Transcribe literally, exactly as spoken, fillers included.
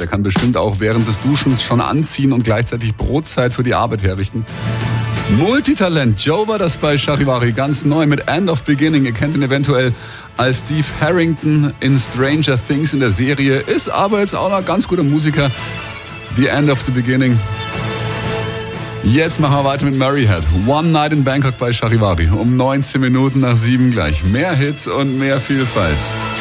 Der kann bestimmt auch während des Duschens schon anziehen und gleichzeitig Brotzeit für die Arbeit herrichten. Multitalent, Joe war das bei Charivari, ganz neu mit End of Beginning. Ihr kennt ihn eventuell als Steve Harrington in Stranger Things in der Serie, ist aber jetzt auch noch ein ganz guter Musiker. The End of the Beginning. Jetzt machen wir weiter mit Murray Head. One Night in Bangkok bei Charivari. Um neunzehn Minuten nach sieben gleich. Mehr Hits und mehr Vielfalt.